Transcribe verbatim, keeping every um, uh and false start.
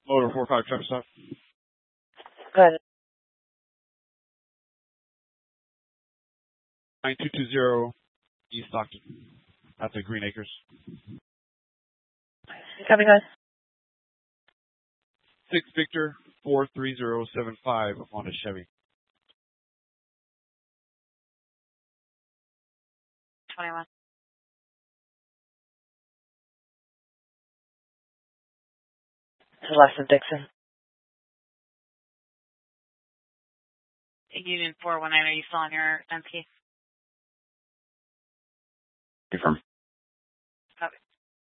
Motor four five traffic stop. Go ahead. nine two two zero East Stockton. At the Green Acres. Copy, guys. six Victor four three zero seven five on a Chevy. twenty-one. To the left of Dixon. Union four one nine, are you still on your M P? Confirm.